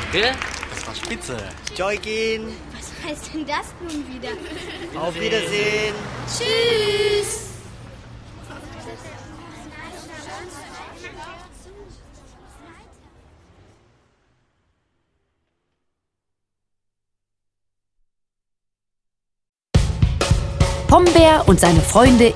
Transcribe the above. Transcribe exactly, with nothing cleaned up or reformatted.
Danke, das war spitze. Joygin. Was heißt denn das nun wieder? Auf Wiedersehen. Tschüss. Pombeer und seine Freunde